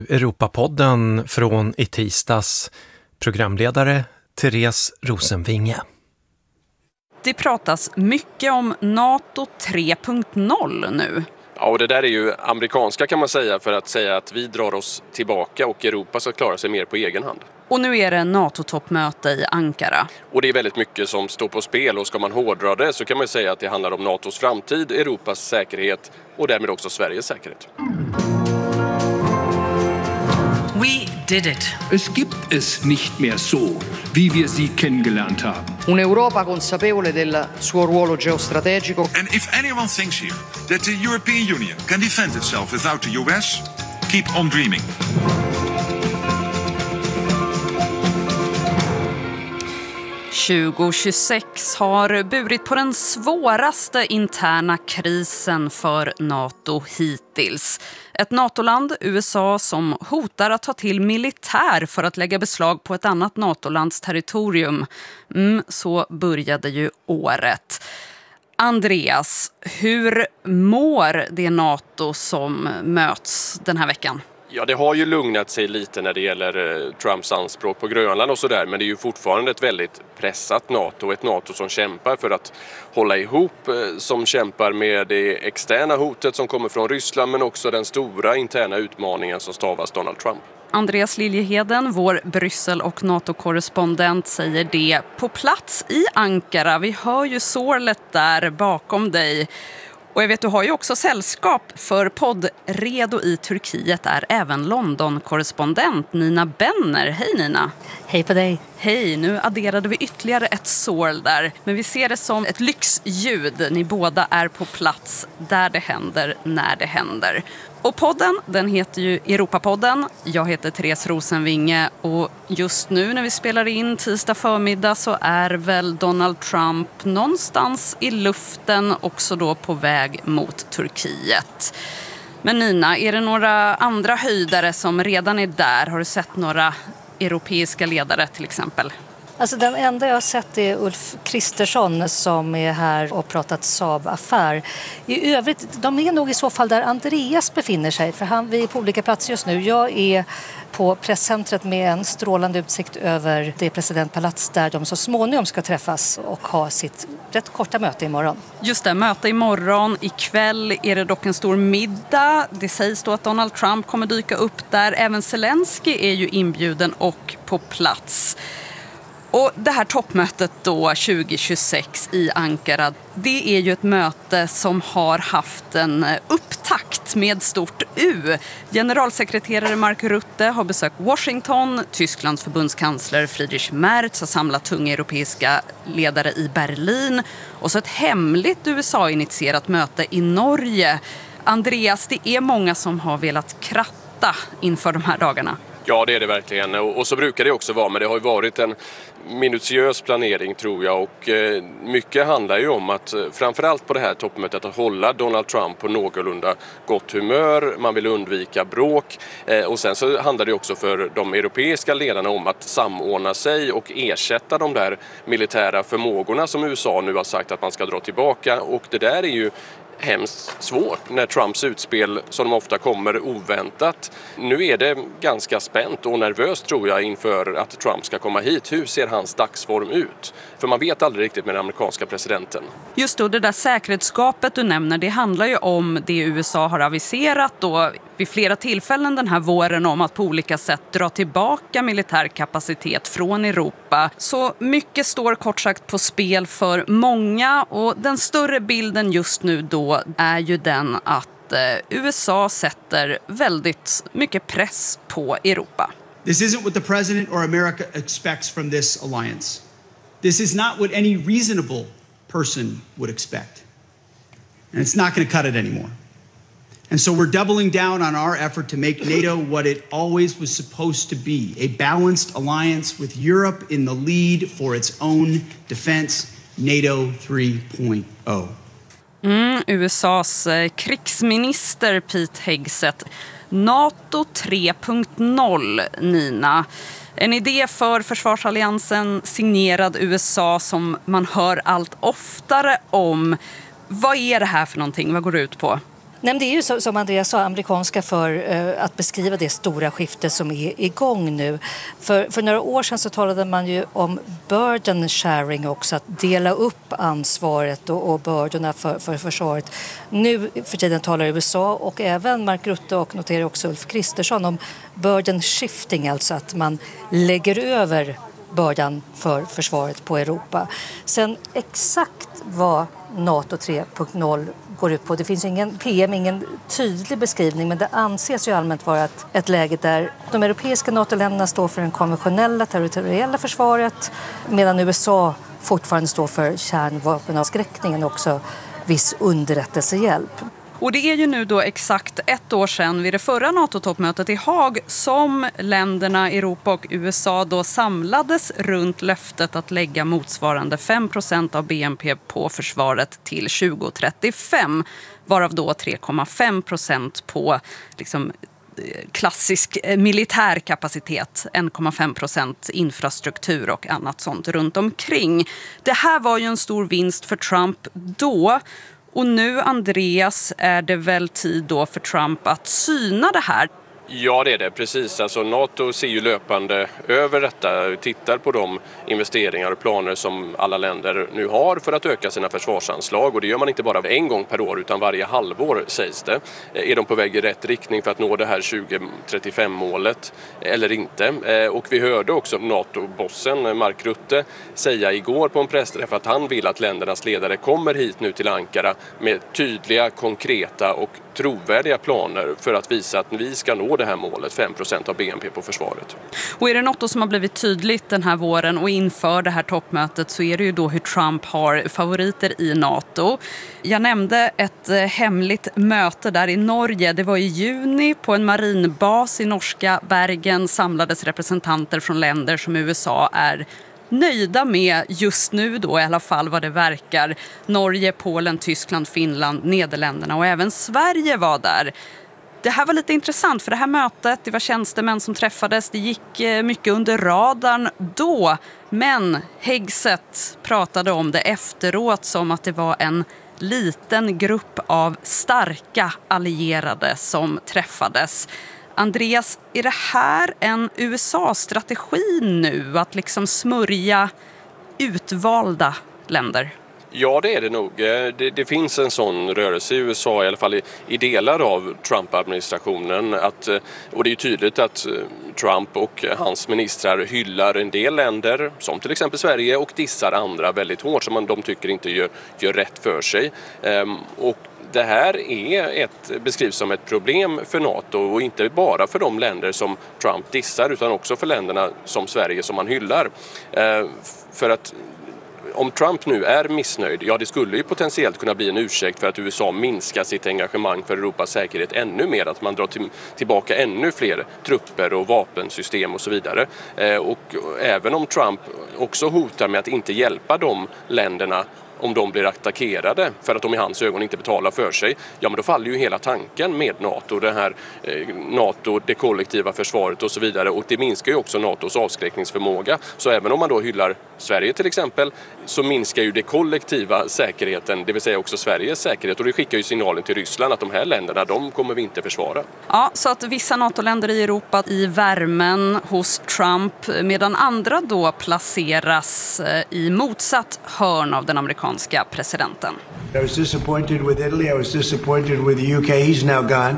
Europapodden från i tisdags. Programledare Therese Rosenvinge. Det pratas mycket om NATO 3.0 nu. Ja, och det där är ju amerikanska kan man säga, för att säga att vi drar oss tillbaka och Europa ska klara sig mer på egen hand. Och nu är det NATO-toppmöte i Ankara. Och det är väldigt mycket som står på spel, och ska man hårdra det så kan man säga att det handlar om NATOs framtid, Europas säkerhet och därmed också Sveriges säkerhet. We did it. Es gibt es nicht mehr so, wie wir sie kennengelernt haben. Un'Europa consapevole del suo ruolo geostrategico. And if anyone thinks here that the European Union can defend itself without the US, keep on dreaming. –2026 har burit på den svåraste interna krisen för NATO hittills. Ett NATO-land, USA, som hotar att ta till militär för att lägga beslag på ett annat NATO-lands territorium. Så började ju året. Andreas, hur mår det NATO som möts den här veckan? Ja, det har ju lugnat sig lite när det gäller Trumps anspråk på Grönland och sådär, men det är ju fortfarande ett väldigt pressat NATO, ett NATO som kämpar för att hålla ihop, som kämpar med det externa hotet som kommer från Ryssland, men också den stora interna utmaningen som stavas Donald Trump. Andreas Liljeheden, vår Bryssel- och NATO-korrespondent, säger det på plats i Ankara. Vi hör ju sorlet där bakom dig. Och jag vet, du har ju också sällskap, för poddredo i Turkiet är även London-korrespondent Nina Benner. Hej Nina! Hej på dig! Hej, nu adderade vi ytterligare ett sorl där. Men vi ser det som ett lyxljud. Ni båda är på plats där det händer, när det händer. Och podden, den heter ju Europapodden. Jag heter Therese Rosenvinge och just nu när vi spelar in tisdag förmiddag så är väl Donald Trump någonstans i luften, också då på väg mot Turkiet. Men Nina, är det några andra höjdare som redan är där? Har du sett några europeiska ledare till exempel? Alltså den enda jag har sett är Ulf Kristersson som är här och pratat Saab-affär. I övrigt, de är nog i så fall där Andreas befinner sig, för vi är på olika platser just nu. Jag är på presscentret med en strålande utsikt över det presidentpalats där de så småningom ska träffas och ha sitt rätt korta möte imorgon. Just det, möte imorgon. Ikväll är det dock en stor middag. Det sägs då att Donald Trump kommer dyka upp där. Även Zelensky är ju inbjuden och på plats. Och det här toppmötet då 2026 i Ankara, det är ju ett möte som har haft en upptakt med stort U. Generalsekreterare Mark Rutte har besökt Washington, Tysklands förbundskansler Friedrich Merz har samlat tunga europeiska ledare i Berlin och så ett hemligt USA-initierat möte i Norge. Andreas, det är många som har velat kratta inför de här dagarna. Ja, det är det verkligen. Och så brukar det också vara, men det har ju varit en minutiös planering tror jag, och mycket handlar ju om att framförallt på det här toppmötet att hålla Donald Trump på någorlunda gott humör, man vill undvika bråk och sen så handlar det också för de europeiska ledarna om att samordna sig och ersätta de där militära förmågorna som USA nu har sagt att man ska dra tillbaka, och det där är ju hemskt svårt när Trumps utspel som de ofta kommer oväntat. Nu är det ganska spänt och nervöst tror jag inför att Trump ska komma hit. Hur ser hans dagsform ut? För man vet aldrig riktigt med den amerikanska presidenten. Just då, det där säkerhetsskapet du nämner, det handlar ju om det USA har aviserat då vid flera tillfällen den här våren om att på olika sätt dra tillbaka militär kapacitet från Europa. Så mycket står kort sagt på spel för många, och den större bilden just nu då är ju den att USA sätter väldigt mycket press på Europa. This isn't what the president or America expects from this alliance. This is not what any reasonable person would expect. And it's not going to cut it anymore. And so we're doubling down on our effort to make NATO what it always was supposed to be, a balanced alliance with Europe in the lead for its own defense, NATO 3.0. USAs krigsminister Pete Hegseth. NATO 3.0, Nina. En idé för försvarsalliansen signerad USA som man hör allt oftare om. Vad är det här för någonting? Vad går det ut på? Nej, men det är ju som Andreas sa, amerikanska för att beskriva det stora skifte som är igång nu. För några år sedan så talade man ju om burden sharing också, att dela upp ansvaret och bördorna för försvaret. Nu för tiden talar USA och även Mark Rutte och noterar också Ulf Kristersson om burden shifting, alltså att man lägger över bördan för försvaret på Europa. Sen exakt vad NATO 3.0 går ut på. Det finns ingen PM, ingen tydlig beskrivning, men det anses ju allmänt vara ett läge där de europeiska NATO-länderna står för den konventionella territoriella försvaret, medan USA fortfarande står för kärnvapenavskräckningen och också viss underrättelsehjälp. Och det är ju nu då exakt ett år sedan vid det förra NATO-toppmötet i Haag som länderna Europa och USA då samlades runt löftet att lägga motsvarande 5% av BNP på försvaret till 2035, varav då 3,5% på liksom klassisk militärkapacitet, 1,5% infrastruktur och annat sånt runt omkring. Det här var ju en stor vinst för Trump då. Och nu, Andreas, är det väl tid då för Trump att syna det här? Ja, det är det. Precis. Alltså, NATO ser ju löpande över detta, tittar på de investeringar och planer som alla länder nu har för att öka sina försvarsanslag. Och det gör man inte bara en gång per år utan varje halvår, sägs det. Är de på väg i rätt riktning för att nå det här 2035-målet eller inte? Och vi hörde också NATO-bossen Mark Rutte säga igår på en pressträff att han vill att ländernas ledare kommer hit nu till Ankara med tydliga, konkreta och trovärdiga planer för att visa att vi ska nå det här målet, 5% av BNP på försvaret. Och är det något som har blivit tydligt den här våren och inför det här toppmötet så är det ju då hur Trump har favoriter i NATO. Jag nämnde ett hemligt möte där i Norge. Det var i juni på en marinbas i norska Bergen samlades representanter från länder som USA är nöjda med just nu då, i alla fall vad det verkar. Norge, Polen, Tyskland, Finland, Nederländerna och även Sverige var där. Det här var lite intressant för det här mötet, det var tjänstemän som träffades, det gick mycket under radarn då. Men Hegseth pratade om det efteråt som att det var en liten grupp av starka allierade som träffades. Andreas, är det här en USA-strategi nu att liksom smörja utvalda länder? Ja, det är det nog. Det finns en sån rörelse i USA, i alla fall i delar av Trump-administrationen. Och det är ju tydligt att Trump och hans ministrar hyllar en del länder, som till exempel Sverige, och dissar andra väldigt hårt som de tycker inte gör rätt för sig. Och det här beskrivs som ett problem för NATO och inte bara för de länder som Trump dissar utan också för länderna som Sverige som han hyllar. För att om Trump nu är missnöjd, ja det skulle ju potentiellt kunna bli en ursäkt för att USA minskar sitt engagemang för Europas säkerhet ännu mer, att man drar tillbaka ännu fler trupper och vapensystem och så vidare. Och även om Trump också hotar med att inte hjälpa de länderna om de blir attackerade för att de i hans ögon inte betalar för sig, ja men då faller ju hela tanken med NATO, det här NATO, det kollektiva försvaret och så vidare, och det minskar ju också NATOs avskräckningsförmåga. Så även om man då hyllar Sverige till exempel så minskar ju det kollektiva säkerheten, det vill säga också Sveriges säkerhet, och det skickar ju signalen till Ryssland att de här länderna, de kommer vi inte försvara. Ja, så att vissa NATO-länder i Europa i värmen hos Trump medan andra då placeras i motsatt hörn av den amerikanska presidenten. I was disappointed with Italy, I was disappointed with the UK, he's now gone.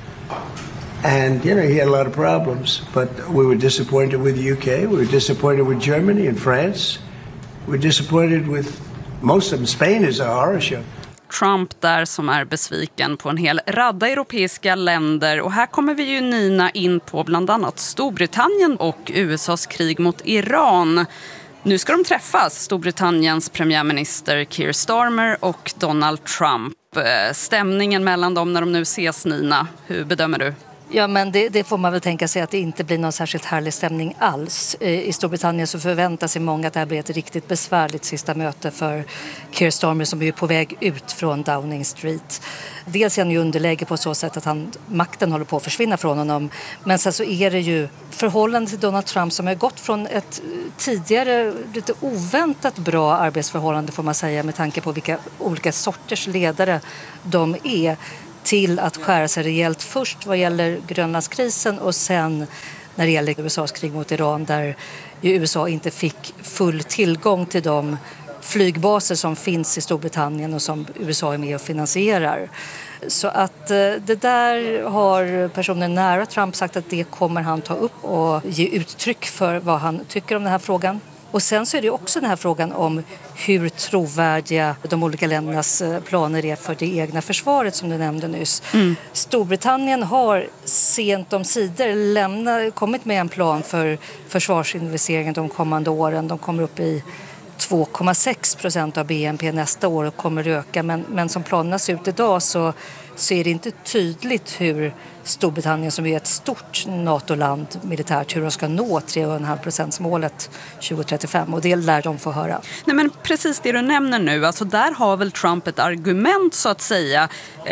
And, you know, he had a lot of problems, but we were disappointed with the UK, we were disappointed with Germany and France, we were disappointed with most of them. Spain is a horror show. Trump där som är besviken på en hel radda europeiska länder. Och här kommer vi ju, Nina, in på bland annat Storbritannien och USAs krig mot Iran. Nu ska de träffas, Storbritanniens premiärminister Keir Starmer och Donald Trump. Stämningen mellan dem när de nu ses, Nina, hur bedömer du? Ja, men det får man väl tänka sig att det inte blir någon särskilt härlig stämning alls. I Storbritannien så förväntar sig många att det här blir ett riktigt besvärligt sista möte för Keir Starmer som är på väg ut från Downing Street. Dels är han ju underläge på så sätt att makten håller på att försvinna från honom. Men sen så är det ju förhållandet till Donald Trump som har gått från ett tidigare lite oväntat bra arbetsförhållande får man säga med tanke på vilka olika sorters ledare de är, till att skära sig rejält först vad gäller Grönlandskrisen och sen när det gäller USAs krig mot Iran, där ju USA inte fick full tillgång till de flygbaser som finns i Storbritannien och som USA är med och finansierar. Så att det där har personen nära Trump sagt att det kommer han ta upp och ge uttryck för vad han tycker om den här frågan. Och sen så är det också den här frågan om hur trovärdiga de olika ländernas planer är för det egna försvaret som du nämnde nyss. Storbritannien har sent om sidor kommit med en plan för försvarsinvesteringar de kommande åren. De kommer upp i 2,6% av BNP nästa år och kommer öka. Men som planerna ser ut idag så är det inte tydligt hur Storbritannien, som är ett stort NATO-land militärt, hur de ska nå 3,5%-målet 2035. Och det lär de få höra. Nej, men precis det du nämner nu, alltså där har väl Trump ett argument så att säga.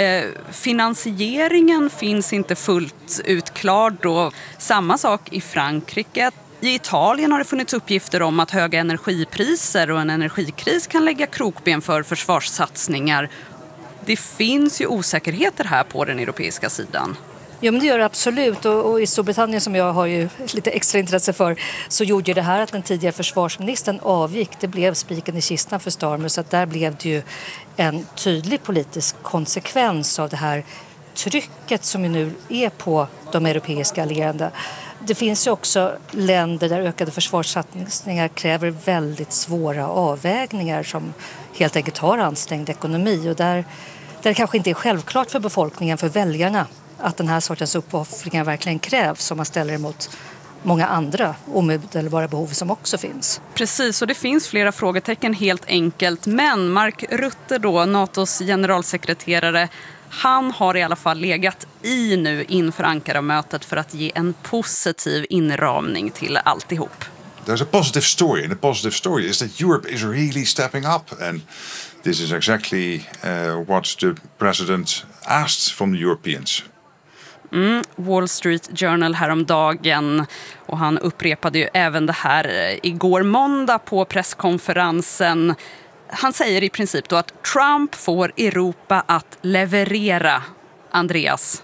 Finansieringen finns inte fullt ut klar då. Samma sak i Frankrike. I Italien har det funnits uppgifter om att höga energipriser och en energikris kan lägga krokben för försvarssatsningar. Det finns ju osäkerheter här på den europeiska sidan. Ja, men det gör det absolut. Och i Storbritannien, som jag har ju lite extra intresse för, så gjorde det här att den tidigare försvarsministern avgick. Det blev spiken i kistan för Starmer, så att där blev det ju en tydlig politisk konsekvens av det här trycket som ju nu är på de europeiska allierade. Det finns ju också länder där ökade försvarssatsningar kräver väldigt svåra avvägningar som helt enkelt har ansträngd ekonomi. Och där det kanske inte är självklart för befolkningen, för väljarna, att den här sortens uppoffringar verkligen krävs om man ställer emot många andra omedelbara behov som också finns. Precis, och det finns flera frågetecken helt enkelt. Men Mark Rutte då, NATOs generalsekreterare, han har i alla fall legat i nu inför Ankara-mötet för att ge en positiv inramning till alltihop. There's a positive story, and the positive story is that Europe is really stepping up, and this is exactly what the president asked from the Europeans. Wall Street Journal häromdagen, och han upprepade ju även det här igår måndag på presskonferensen. Han säger i princip då att Trump får Europa att leverera. Andreas?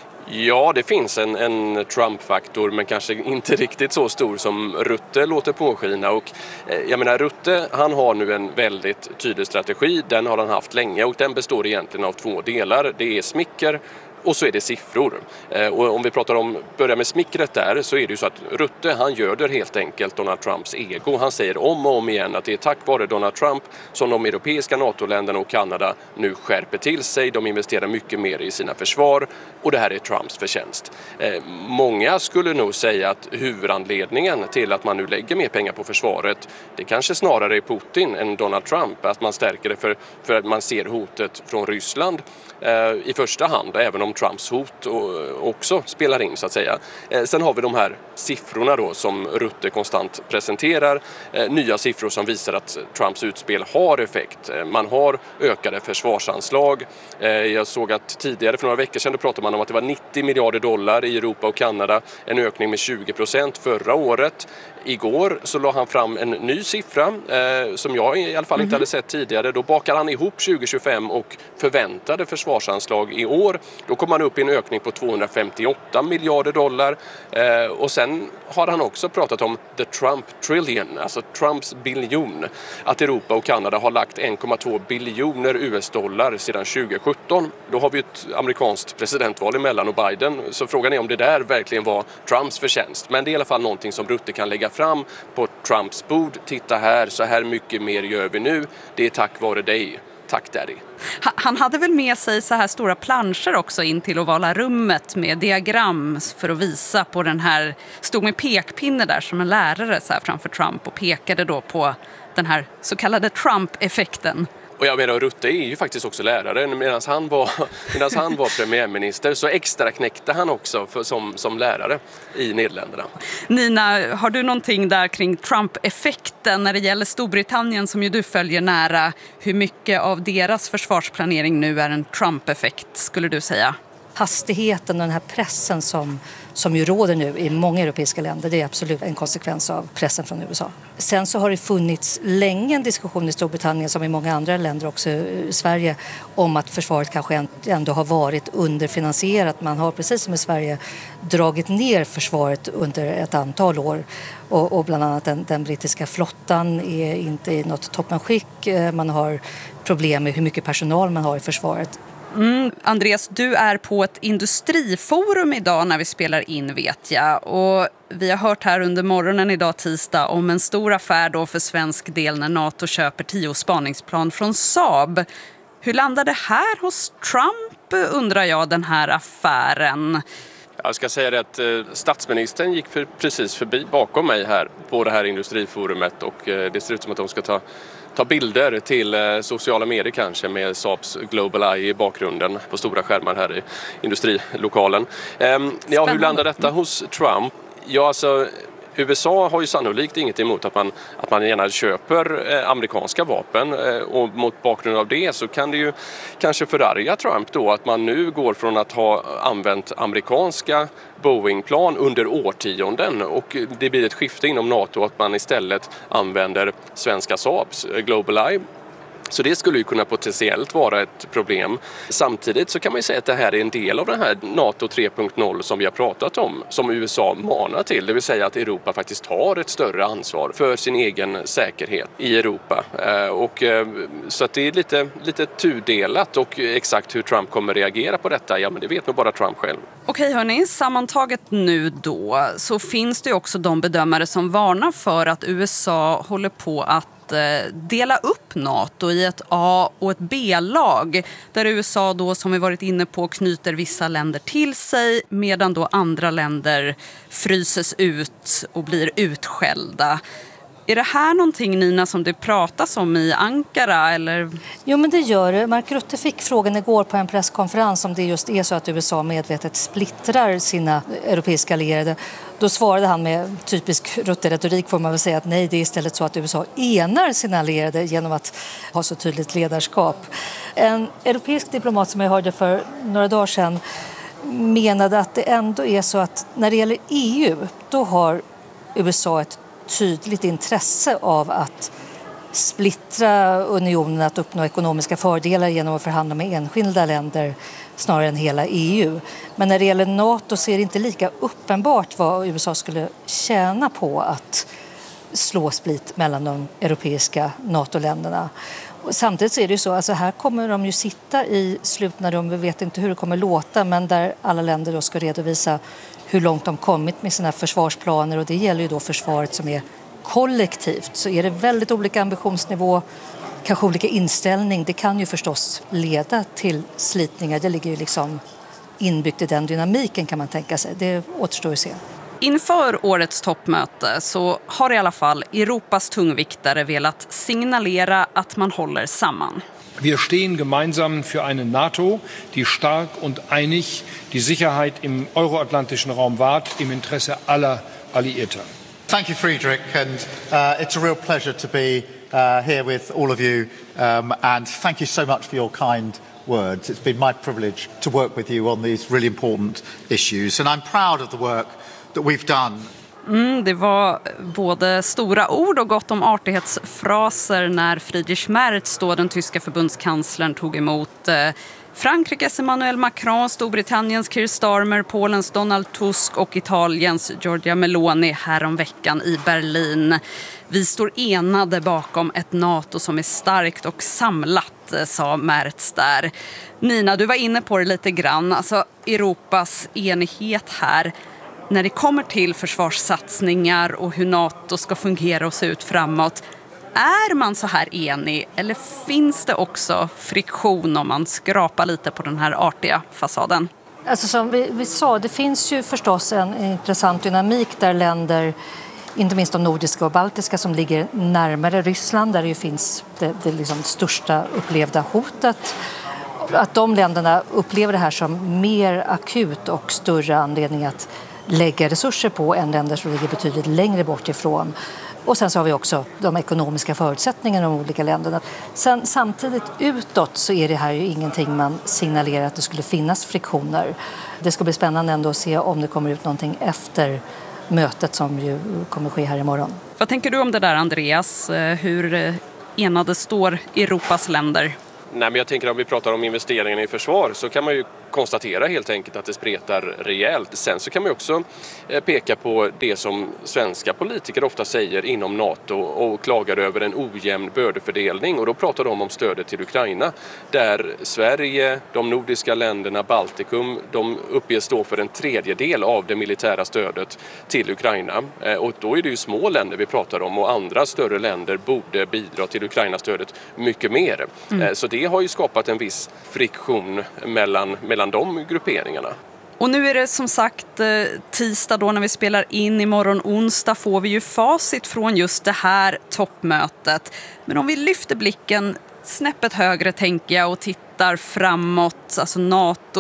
Ja, det finns en Trump-faktor, men kanske inte riktigt så stor som Rutte låter påskina. Och jag menar, Rutte, han har nu en väldigt tydlig strategi. Den har han haft länge och den består egentligen av två delar. Det är smicker och så är det siffror. Och om vi börjar med smickret där, så är det ju så att Rutte, han göder helt enkelt Donald Trumps ego. Han säger om och om igen att det är tack vare Donald Trump som de europeiska NATO-länderna och Kanada nu skärper till sig. De investerar mycket mer i sina försvar och det här är Trumps förtjänst. Många skulle nog säga att huvudanledningen till att man nu lägger mer pengar på försvaret, det kanske snarare är Putin än Donald Trump. Att man stärker det för att man ser hotet från Ryssland i första hand, även om Trumps hot också spelar in så att säga. Sen har vi de här siffrorna då som Rutte konstant presenterar. Nya siffror som visar att Trumps utspel har effekt. Man har ökade försvarsanslag. Jag såg att tidigare för några veckor sedan pratade man om att det var 90 miljarder dollar i Europa och Kanada. En ökning med 20% förra året. Igår så la han fram en ny siffra som jag i alla fall inte hade sett tidigare. Då bakar han ihop 2025 och förväntade försvarsanslag i år. Då kommer man upp i en ökning på 258 miljarder dollar. Och sen har han också pratat om the Trump trillion, alltså Trumps biljon. Att Europa och Kanada har lagt 1,2 biljoner US-dollar sedan 2017. Då har vi ett amerikanskt presidentval emellan och Biden. Så frågan är om det där verkligen var Trumps förtjänst. Men det är i alla fall någonting som Rutte kan lägga fram på Trumps bord. Titta här, så här mycket mer gör vi nu. Det är tack vare dig. Tack, Daddy. Han hade väl med sig så här stora planscher också in till ovala rummet med diagram för att visa på den här, stod med pekpinne där som en lärare så här framför Trump och pekade då på den här så kallade Trump-effekten. Och jag menar, Rutte är ju faktiskt också lärare. Medan han var premiärminister så extra knäckte han också som lärare i Nederländerna. Nina, har du någonting där kring Trump-effekten när det gäller Storbritannien som ju du följer nära? Hur mycket av deras försvarsplanering nu är en Trump-effekt skulle du säga? hastigheten och den här pressen som ju råder nu i många europeiska länder, det är absolut en konsekvens av pressen från USA. Sen så har det funnits länge en diskussion i Storbritannien, som i många andra länder, också i Sverige, om att försvaret kanske ändå har varit underfinansierat. Man har precis som i Sverige dragit ner försvaret under ett antal år. Och bland annat den brittiska flottan är inte i något toppenskick. Man har problem med hur mycket personal man har i försvaret. Andreas, du är på ett industriforum idag när vi spelar in, vet jag. Och vi har hört här under morgonen idag, tisdag, om en stor affär då för svensk del när NATO köper 10 spaningsplan från Saab. Hur landade det här hos Trump, undrar jag, den här affären? Jag ska säga det att statsministern gick precis förbi bakom mig här på det här industriforumet, och det ser ut som att de ska ta bilder till sociala medier kanske med Saabs Global Eye i bakgrunden på stora skärmar här i industrilokalen. Ja, hur landar detta hos Trump? Ja, alltså USA har ju sannolikt inget emot att man gärna köper amerikanska vapen, och mot bakgrund av det så kan det ju kanske förarga Trump då att man nu går från att ha använt amerikanska Boeing-plan under årtionden, och det blir ett skifte inom NATO att man istället använder svenska Saabs Global Eye. Så det skulle ju kunna potentiellt vara ett problem. Samtidigt så kan man ju säga att det här är en del av den här NATO 3.0 som vi har pratat om, som USA manar till. Det vill säga att Europa faktiskt har ett större ansvar för sin egen säkerhet i Europa. Så att det är lite tudelat, och exakt hur Trump kommer reagera på detta, ja men det vet nog bara Trump själv. Okej hörni, sammantaget nu då så finns det också de bedömare som varnar för att USA håller på att dela upp NATO i ett A- och ett B-lag, där USA då, som vi varit inne på, knyter vissa länder till sig medan då andra länder fryses ut och blir utskällda. Är det här någonting, Nina, som det pratas om i Ankara? Eller? Jo, men det gör det. Mark Rutte fick frågan igår på en presskonferens om det just är så att USA medvetet splittrar sina europeiska allierade. Då svarade han med typisk Rutte-retorik, får man väl säga, att nej, det är istället så att USA enar sina allierade genom att ha så tydligt ledarskap. En europeisk diplomat som jag hörde för några dagar sedan menade att det ändå är så att när det gäller EU, då har USA ett tydligt intresse av att splittra unionen, att uppnå ekonomiska fördelar genom att förhandla med enskilda länder snarare än hela EU. Men när det gäller NATO så är det inte lika uppenbart vad USA skulle tjäna på att slå split mellan de europeiska NATO-länderna. Och samtidigt så är det ju så, alltså här kommer de ju sitta i slutna rum, vi vet inte hur det kommer låta, men där alla länder då ska redovisa hur långt de kommit med sina försvarsplaner, och det gäller ju då försvaret som är kollektivt. Så är det väldigt olika ambitionsnivå, kanske olika inställning, det kan ju förstås leda till slitningar. Det ligger ju liksom inbyggt i den dynamiken, kan man tänka sig. Det återstår att se. Inför årets toppmöte så har i alla fall Europas tungviktare velat signalera att man håller samman. Wir stehen gemeinsam für eine NATO, die stark und einig die Sicherheit im euroatlantischen Raum wahrt, im Intresse aller Alliierter. Thank you, Friedrich, and it's a real pleasure to be here with all of you, and thank you so much for your kind words. It's been my privilege to work with you on these really important issues, and I'm proud of the work that we've done. Det var både stora ord och gott om artighetsfraser när Friedrich Merz, då den tyska förbundskanslern, tog emot Frankrikes Emmanuel Macron, Storbritanniens Keir Starmer, Polens Donald Tusk och Italiens Giorgia Meloni häromveckan i Berlin. Vi står enade bakom ett NATO som är starkt och samlat, sa Merz där. Nina, du var inne på det lite grann, alltså Europas enighet här. När det kommer till försvarssatsningar och hur NATO ska fungera och se ut framåt, är man så här enig eller finns det också friktion om man skrapar lite på den här artiga fasaden? Alltså som vi sa, det finns ju förstås en intressant dynamik där länder, inte minst de nordiska och baltiska, som ligger närmare Ryssland, där det ju finns det liksom största upplevda hotet. Att de länderna upplever det här som mer akut och större anledning att lägga resurser på än länder som ligger betydligt längre bort ifrån. Och sen så har vi också de ekonomiska förutsättningarna i de olika länderna. Sen samtidigt utåt så är det här ju ingenting man signalerar att det skulle finnas friktioner. Det ska bli spännande ändå att se om det kommer ut någonting efter mötet som ju kommer ske här imorgon. Vad tänker du om det där, Andreas? Hur enade står Europas länder? Nej, men jag tänker om vi pratar om investeringarna i försvar så kan man ju konstatera helt enkelt att det spretar rejält. Sen så kan man också peka på det som svenska politiker ofta säger inom NATO och klagar över en ojämn bördefördelning. Och då pratar de om stödet till Ukraina där Sverige, de nordiska länderna, Baltikum, de uppges stå för en tredjedel av det militära stödet till Ukraina. Och då är det ju små länder vi pratar om och andra större länder borde bidra till Ukraina-stödet mycket mer. Så det har ju skapat en viss friktion mellan de grupperingarna. Och nu är det som sagt tisdag då när vi spelar in. Imorgon onsdag får vi ju facit från just det här toppmötet. Men om vi lyfter blicken snäppet högre tänker jag och tittar framåt, alltså NATO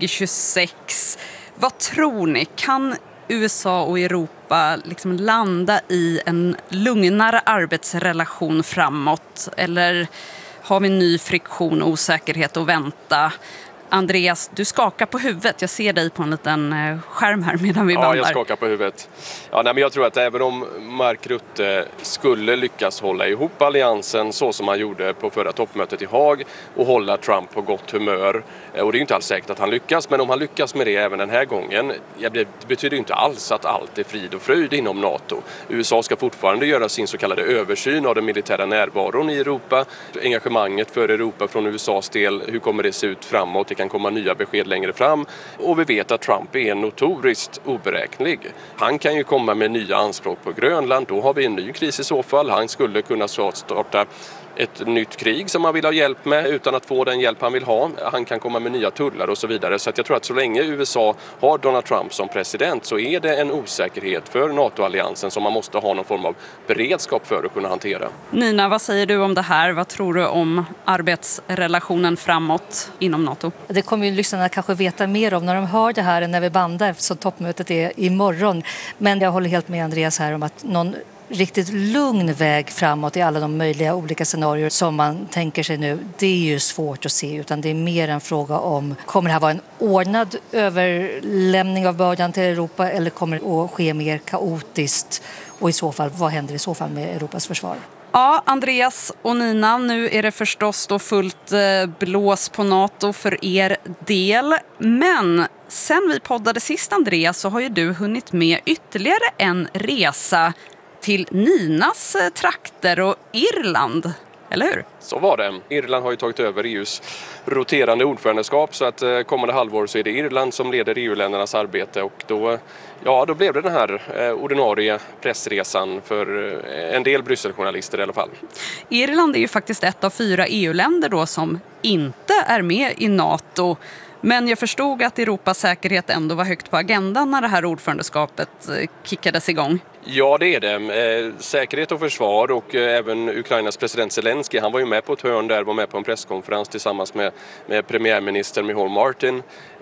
2026. Vad tror ni? Kan USA och Europa liksom landa i en lugnare arbetsrelation framåt? Eller har vi ny friktion och osäkerhet att vänta? Andreas, du skakar på huvudet. Jag ser dig på en liten skärm här medan vi bandar. Ja, jag skakar på huvudet. Ja, men jag tror att även om Mark Rutte skulle lyckas hålla ihop alliansen så som han gjorde på förra toppmötet i Haag och hålla Trump på gott humör, och det är ju inte alls säkert att han lyckas, men om han lyckas med det även den här gången, det betyder ju inte alls att allt är frid och fröjd inom NATO. USA ska fortfarande göra sin så kallade översyn av den militära närvaron i Europa. Engagemanget för Europa från USAs del, hur kommer det se ut framåt? Det kan komma nya besked längre fram och vi vet att Trump är notoriskt oberäknelig. Han kan ju komma med nya anspråk på Grönland, då har vi en ny kris i så fall. Han skulle kunna starta ett nytt krig som han vill ha hjälp med utan att få den hjälp han vill ha. Han kan komma med nya tullar och så vidare. Så att jag tror att så länge USA har Donald Trump som president så är det en osäkerhet för NATO-alliansen som man måste ha någon form av beredskap för att kunna hantera. Nina, vad säger du om det här? Vad tror du om arbetsrelationen framåt inom NATO? Det kommer ju lyssnarna kanske veta mer om när de hör det här än när vi bandar eftersom toppmötet är imorgon. Men jag håller helt med Andreas här om att någon riktigt lugn väg framåt i alla de möjliga olika scenarier som man tänker sig nu, det är ju svårt att se, utan det är mer en fråga om kommer det här vara en ordnad överlämning av bördan till Europa eller kommer det att ske mer kaotiskt, och i så fall, vad händer i så fall med Europas försvar? Ja, Andreas och Nina, nu är det förstås då fullt blås på NATO för er del. Men sen vi poddade sist, Andreas, så har ju du hunnit med ytterligare en resa till Ninas trakter och Irland, eller hur? Så var det. Irland har ju tagit över EUs roterande ordförandeskap så att kommande halvår så är det Irland som leder EU-ländernas arbete och då blev det den här ordinarie pressresan för en del Brysseljournalister i alla fall. Irland är ju faktiskt ett av 4 EU-länder då som inte är med i NATO. Men jag förstod att Europas säkerhet ändå var högt på agendan när det här ordförandeskapet kickades igång. Ja, det är det. Säkerhet och försvar och även Ukrainas president Zelensky, han var ju med på ett hörn där, var med på en presskonferens tillsammans med premiärminister Michal Martin.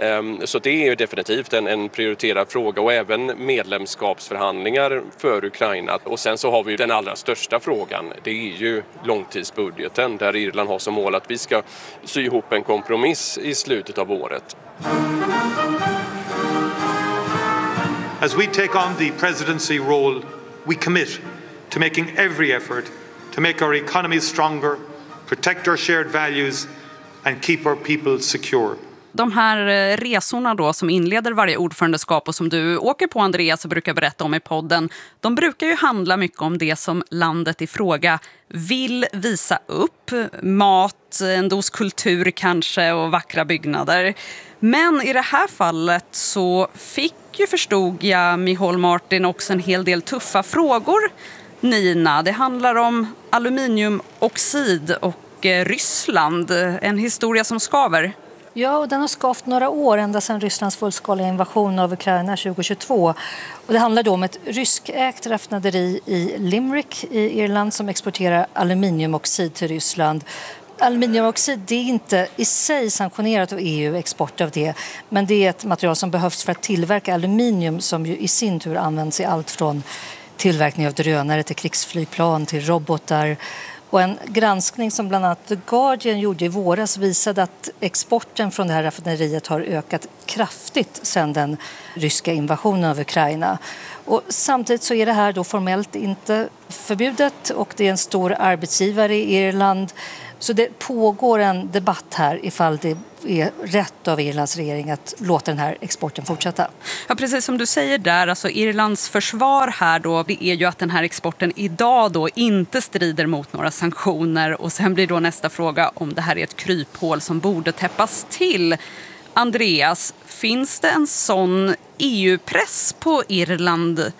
Så det är ju definitivt en prioriterad fråga och även medlemskapsförhandlingar för Ukraina. Och sen så har vi ju den allra största frågan, det är ju långtidsbudgeten där Irland har som mål att vi ska sy ihop en kompromiss i slutet av året. As we take on the presidency role, we commit to making every effort to make our economies stronger, protect our shared values and keep our people secure. De här resorna då som inleder varje ordförandeskap och som du åker på, Andreas, och brukar berätta om i podden, de brukar ju handla mycket om det som landet i fråga vill visa upp. Mat, en dos kultur kanske och vackra byggnader. Men i det här fallet så förstod jag Michal Martin också en hel del tuffa frågor. Nina, det handlar om aluminiumoxid och Ryssland, en historia som skaver. Ja, och den har skavt några år ända sedan Rysslands fullskaliga invasion av Ukraina 2022. Och det handlar då om ett ryskägt raffinaderi i Limerick i Irland som exporterar aluminiumoxid till Ryssland. Aluminiumoxid, det är inte i sig sanktionerat av EU, export av det, men det är ett material som behövs för att tillverka aluminium som ju i sin tur används i allt från tillverkning av drönare till krigsflygplan, till robotar. Och en granskning som bland annat The Guardian gjorde i våras visade att exporten från det här raffineriet har ökat kraftigt sedan den ryska invasionen av Ukraina. Och samtidigt så är det här då formellt inte förbjudet och det är en stor arbetsgivare i Irland. Så det pågår en debatt här ifall det är rätt av Irlands regering att låta den här exporten fortsätta. Ja, precis som du säger där, alltså Irlands försvar här då, det är ju att den här exporten idag då inte strider mot några sanktioner, och sen blir då nästa fråga om det här är ett kryphål som borde täppas till. Andreas, finns det en sån EU-press på Irland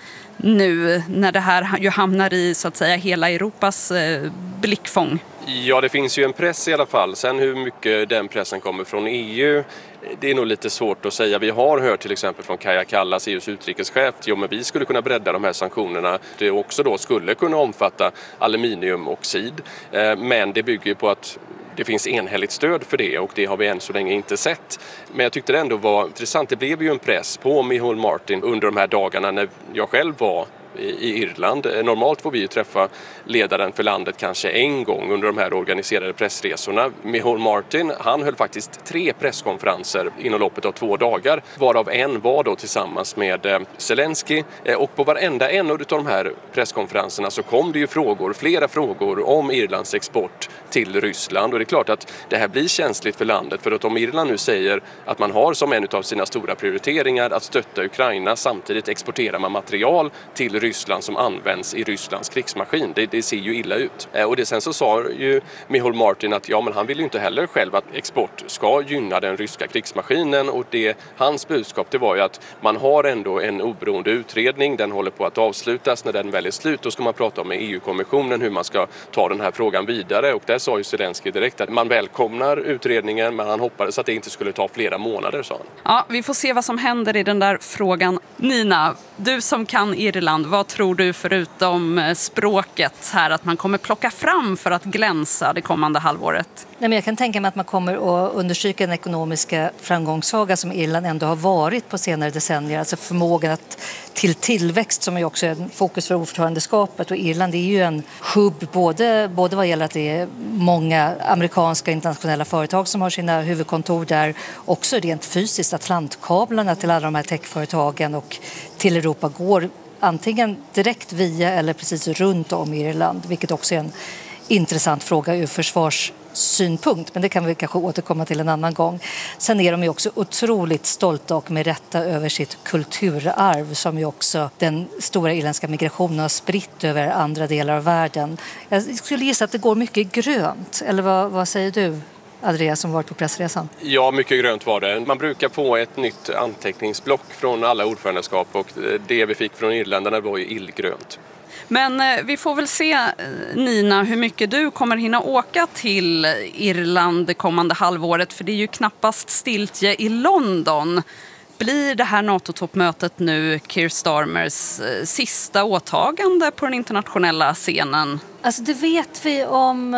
nu när det här ju hamnar i så att säga hela Europas blickfång? Ja, det finns ju en press i alla fall. Sen hur mycket den pressen kommer från EU, det är nog lite svårt att säga. Vi har hört till exempel från Kaja Kallas, EUs utrikeschef, men vi skulle kunna bredda de här sanktionerna. Det också då skulle kunna omfatta aluminiumoxid. Men det bygger på att det finns enhälligt stöd för det, och det har vi än så länge inte sett. Men jag tyckte det ändå var intressant. Det blev ju en press på Micheál Martin under de här dagarna när jag själv var i Irland. Normalt får vi ju träffa ledaren för landet kanske en gång under de här organiserade pressresorna. Micheál Martin, han höll faktiskt 3 presskonferenser inom loppet av 2 dagar, varav en var då tillsammans med Zelensky, och på varenda en av de här presskonferenserna så kom det ju flera frågor om Irlands export till Ryssland, och det är klart att det här blir känsligt för landet, för att om Irland nu säger att man har som en av sina stora prioriteringar att stötta Ukraina, samtidigt exporterar man material till Ryssland som används i Rysslands krigsmaskin. Det ser ju illa ut. Och sen så sa ju Micheál Martin att men han vill ju inte heller själv att export ska gynna den ryska krigsmaskinen, och hans budskap det var ju att man har ändå en oberoende utredning, den håller på att avslutas. När den väl är slut, då ska man prata med EU-kommissionen hur man ska ta den här frågan vidare, och där sa ju Zelensky direkt att man välkomnar utredningen, men han hoppades att det inte skulle ta flera månader, sa han. Ja, vi får se vad som händer i den där frågan. Nina, du som kan Irland, vad tror du förutom språket här att man kommer plocka fram för att glänsa det kommande halvåret? Nej, men jag kan tänka mig att man kommer att understryka den ekonomiska framgångssaga som Irland ändå har varit på senare decennier. Alltså förmågan till tillväxt som är också en fokus för ordförandeskapet. Och Irland är ju en hubb både vad gäller att det är många amerikanska internationella företag som har sina huvudkontor där. Också rent fysiskt, atlantkablarna till alla de här techföretagen och till Europa går antingen direkt via eller precis runt om Irland, vilket också är en intressant fråga ur försvarssynpunkt, men det kan vi kanske återkomma till en annan gång. Sen är de ju också otroligt stolta och med rätta över sitt kulturarv som ju också den stora irländska migrationen har spritt över andra delar av världen. Jag skulle gissa att det går mycket grönt, eller vad säger du? Andreas som varit på pressresan. Ja, mycket grönt var det. Man brukar få ett nytt anteckningsblock från alla ordförandeskap, och det vi fick från irländarna var ju illgrönt. Men vi får väl se, Nina, hur mycket du kommer hinna åka till Irland det kommande halvåret, för det är ju knappast stiltje i London. Blir det här NATO-toppmötet nu Keir Starmers sista åtagande på den internationella scenen? Alltså det vet vi om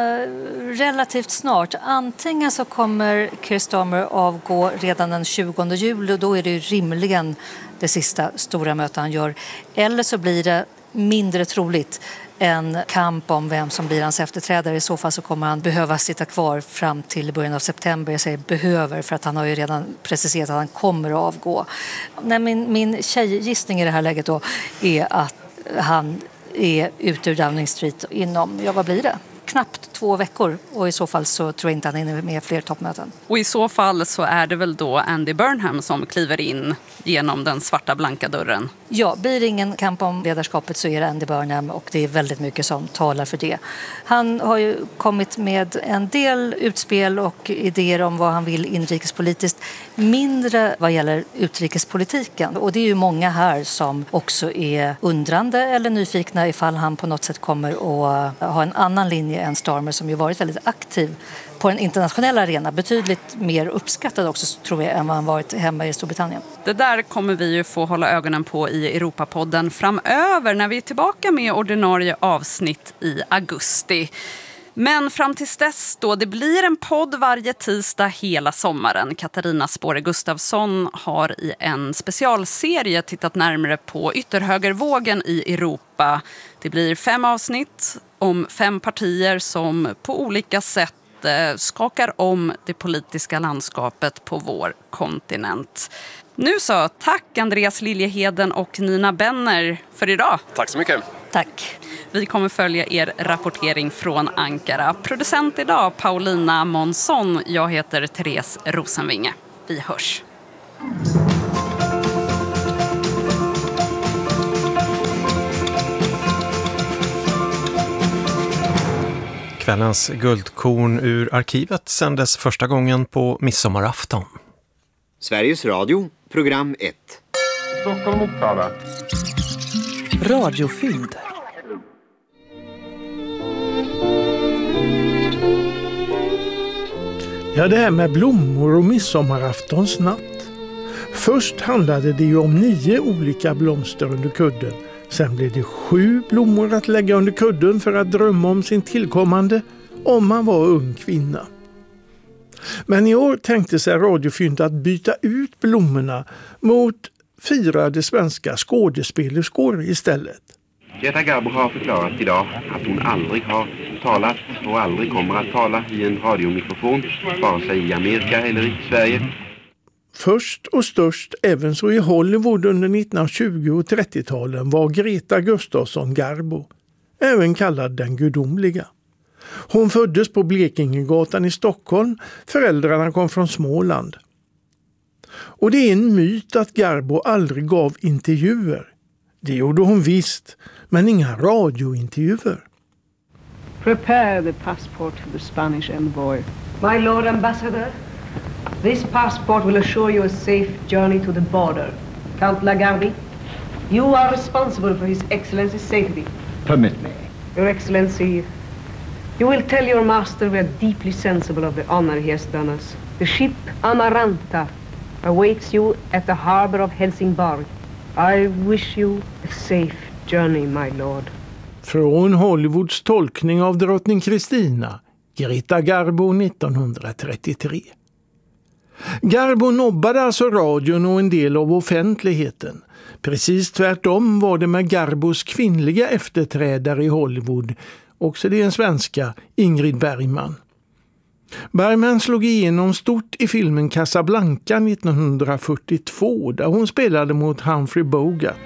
relativt snart. Antingen så kommer Keir Starmer avgå redan den 20 juli och då är det ju rimligen det sista stora mötet han gör. Eller så blir det mindre troligt en kamp om vem som blir hans efterträdare. I så fall så kommer han behöva sitta kvar fram till början av september. Jag säger behöver för att han har ju redan preciserat att han kommer att avgå. Min tjejgissning i det här läget då är att han är ute ur Downing Street inom, vad blir det? Knappt 2 veckor, och i så fall så tror jag inte han är med fler toppmöten. Och i så fall så är det väl då Andy Burnham som kliver in genom den svarta blanka dörren? Ja, blir det ingen kamp om ledarskapet så är det Andy Burnham, och det är väldigt mycket som talar för det. Han har ju kommit med en del utspel och idéer om vad han vill inrikespolitiskt, mindre vad gäller utrikespolitiken. Och det är ju många här som också är undrande eller nyfikna ifall han på något sätt kommer att ha en annan linje än Starmer som ju varit väldigt aktiv på den internationella arena, betydligt mer uppskattad också tror jag än vad han varit hemma i Storbritannien. Det där kommer vi ju få hålla ögonen på i Europapodden framöver när vi är tillbaka med ordinarie avsnitt i augusti. Men fram tills dess då, det blir en podd varje tisdag hela sommaren. Katarina Spåre Gustafsson har i en specialserie tittat närmare på ytterhögervågen i Europa. Det blir 5 avsnitt om 5 partier som på olika sätt skakar om det politiska landskapet på vår kontinent. Nu så, tack Andreas Liljeheden och Nina Benner för idag. Tack så mycket. Tack. Vi kommer följa er rapportering från Ankara. Producent idag Paulina Månsson. Jag heter Therese Rosenvinge. Vi hörs. Kvällens guldkorn ur arkivet sändes första gången på midsommarafton. Sveriges Radio, program 1. Stockholm Uppsala. Radiofynd. Ja, det här med blommor och midsommaraftons natt. Först handlade det ju om 9 olika blomster under kudden. Sen blev det 7 blommor att lägga under kudden för att drömma om sin tillkommande om man var ung kvinna. Men i år tänkte sig Radiofynd att byta ut blommorna mot firade svenska skådespelerskor istället. Greta Garbo har förklarat idag att hon aldrig har talat och aldrig kommer att tala i en radiomikrofon, vare sig i Amerika eller i Sverige. Först och störst även så i Hollywood under 1920- och 30-talen var Greta Gustafsson Garbo, även kallad den gudomliga. Hon föddes på Blekingegatan i Stockholm, föräldrarna kom från Småland. Och det är en myt att Garbo aldrig gav intervjuer. Det gjorde hon visst, men inga radiointervjuer. Prepare the passport for the Spanish envoy. My Lord Ambassador, this passport will assure you a safe journey to the border. Count Lagarde, you are responsible for His Excellency's safety. Permit me. Your Excellency, you will tell your master we are deeply sensible of the honor he has done us. The ship Amaranta awaits you at the harbor of Helsingborg. I wish you a safe journey, my lord. Från Hollywoods tolkning av drottning Kristina, Greta Garbo 1933. Garbo nobbade alltså radion och en del av offentligheten. Precis tvärtom var det med Garbos kvinnliga efterträdare i Hollywood, också det en svenska, Ingrid Bergman. Bergman slog igenom stort i filmen Casablanca 1942 där hon spelade mot Humphrey Bogart.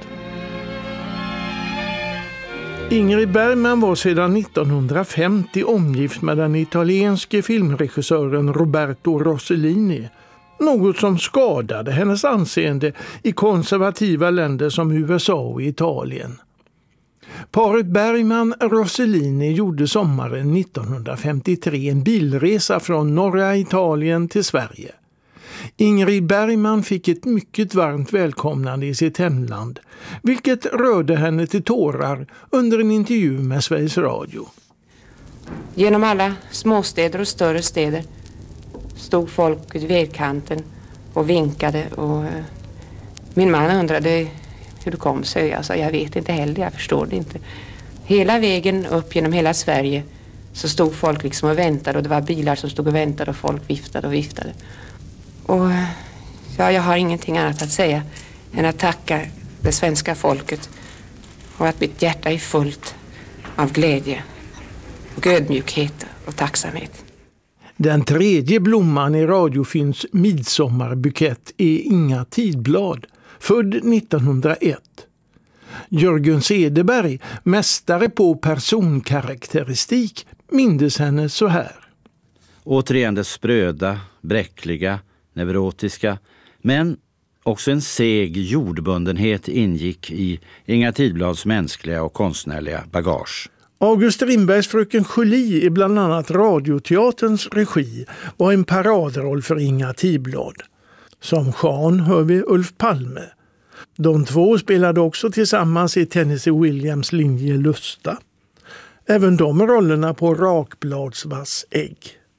Ingrid Bergman var sedan 1950 omgift med den italienske filmregissören Roberto Rossellini, något som skadade hennes anseende i konservativa länder som USA och Italien. Paret Bergman-Rossellini gjorde sommaren 1953 en bilresa från norra Italien till Sverige. Ingrid Bergman fick ett mycket varmt välkomnande i sitt hemland, vilket rörde henne till tårar under en intervju med Sveriges Radio. Genom alla småstäder och större städer stod folk vid vägkanten och vinkade och min man undrade hur det kom sig. Jag sa, jag vet inte heller, jag förstår det inte. Hela vägen upp genom hela Sverige så stod folk liksom och väntade och det var bilar som stod och väntade och folk viftade och viftade. Och ja, jag har ingenting annat att säga än att tacka det svenska folket och att mitt hjärta är fullt av glädje och ödmjukhet och tacksamhet. Den tredje blomman i Radiofynds midsommarbukett är Inga Tidblad, född 1901. Jörgen Cederberg, mästare på personkaraktäristik, mindes henne så här. Återigen det spröda, bräckliga, neurotiska, men också en seg jordbundenhet ingick i Inga Tidblads mänskliga och konstnärliga bagage. August Strindbergs Fröken Julie i bland annat Radioteaterns regi var en paradroll för Inga Tidblad. Som Jean hör vi Ulf Palme. De två spelade också tillsammans i Tennessee Williams linje Lusta. Även de rollerna på Rakbladsvass ägg.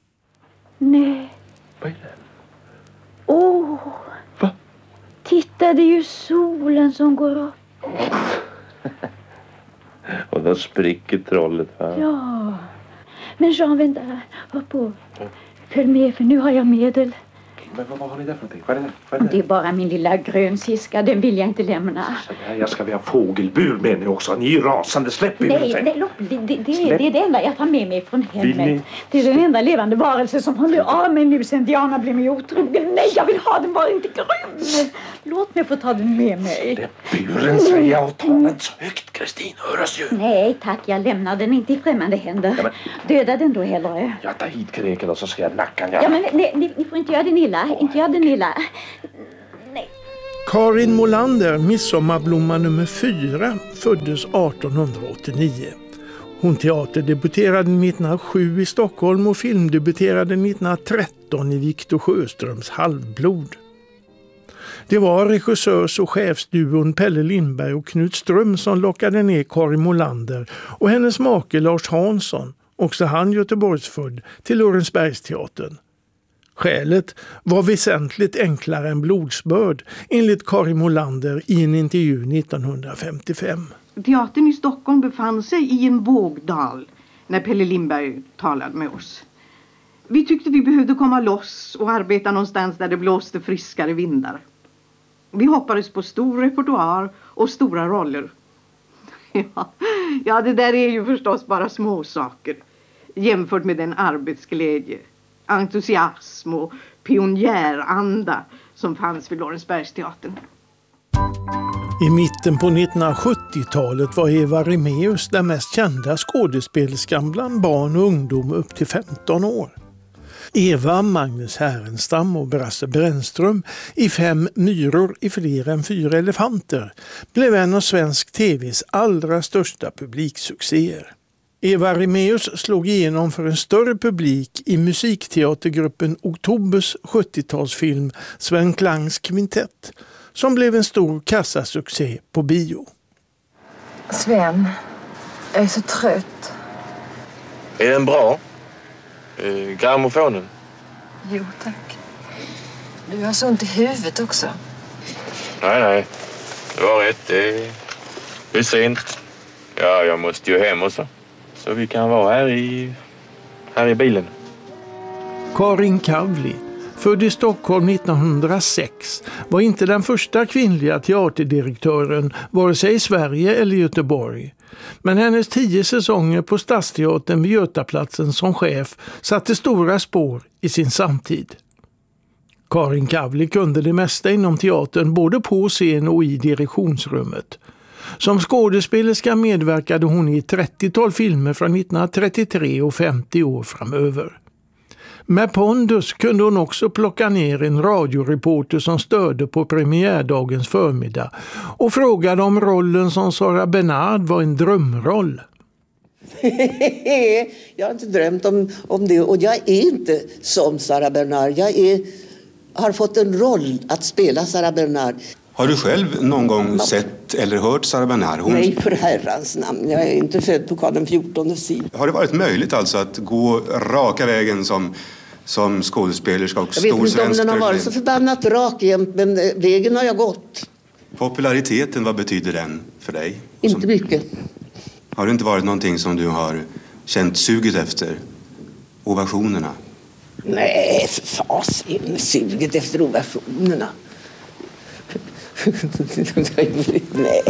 Nej. Vad är det? Åh! Va? Titta, det är ju solen som går upp. Och då spricker trollet, va? Ja. Men Jean, vänta här. Hör på. Följ med, för nu har jag medel. Men vad har ni där för någonting? Vad är det? Det är bara min lilla grönsiska. Den vill jag inte lämna. Jag ska vi ha fågelbur med ni också. Ni är ju rasande. Släpp er. Nej, det är det enda jag tar med mig från hemmet. Det är den enda levande varelse som håller av mig nu sen Diana blev mig otrogen. Nej, jag vill ha den, var inte grym. Låt mig få ta den med mig. Släpp buren, säger jag, och ta den så högt, Kristin. Höras ju. Nej, tack. Jag lämnar den inte i främmande händer. Ja, döda den då hellre. Jag tar hit kreken och så ska jag nacka den. Ja, men ni får inte göra den illa. Inte göra den illa. Nej. Karin Molander, midsommarblomma nummer 4, föddes 1889. Hon teaterdebuterade 1907 i Stockholm och filmdebuterade 1913 i Victor Sjöströms Halvblod. Det var regissörs- och chefsduon Pelle Lindberg och Knut Ström som lockade ner Karin Molander och hennes make Lars Hansson, också han Göteborgsfödd, till Lorensbergsteatern. Skälet var väsentligt enklare än blodsbörd, enligt Karin Molander i en intervju 1955. Teatern i Stockholm befann sig i en vågdal när Pelle Lindberg talade med oss. Vi tyckte vi behövde komma loss och arbeta någonstans där det blåste friskare vindar. Vi hoppades på stor repertoar och stora roller. Ja, det där är ju förstås bara små saker jämfört med den arbetsglädje, entusiasm och pionjäranda som fanns vid Lorensbergsteatern. I mitten på 1970-talet var Eva Remaeus den mest kända skådespelerskan bland barn och ungdom upp till 15 år. Eva, Magnus Härenstam och Brasse Brännström i 5 myror i fler än 4 elefanter blev en av svensk tvs allra största publiksuccéer. Eva Remaeus slog igenom för en större publik i musikteatergruppen Oktobers 70-talsfilm Sven Klangs kvintett, som blev en stor kassasuccé på bio. Sven, jag är så trött. Är den bra? Grammofonen? Jo, tack. Du har så ont i huvudet också. Nej. Du har rätt. Det är sent. Ja, jag måste ju hem också. Så vi kan vara här i bilen. Karin Kavli, född i Stockholm 1906, var inte den första kvinnliga teaterdirektören vare sig i Sverige eller Göteborg. Men hennes 10 säsonger på Stadsteatern vid Götaplatsen som chef satte stora spår i sin samtid. Karin Kavli kunde det mesta inom teatern både på scen och i direktionsrummet. Som skådespelerska medverkade hon i 30-tal filmer från 1933 och 50 år framöver. Med pondus kunde hon också plocka ner en radioreporter som störde på premiärdagens förmiddag och frågade om rollen som Sara Bernard var en drömroll. Jag har inte drömt om det, och jag är inte som Sara Bernard. Jag har fått en roll att spela Sara Bernard. Har du själv någon gång sett eller hört Sara Bernard? Nej, för herrans namn. Jag är inte född på Karl XIV sida. Har det varit möjligt alltså att gå raka vägen som skådespelerska och stor svensk? Jag vet inte om den har varit så förbannat rak jämt, men vägen har jag gått. Populariteten, vad betyder den för dig? Inte mycket. Har det inte varit någonting som du har känt suget efter? Ovationerna? Nej, för fasen, suget efter ovationerna. Nej.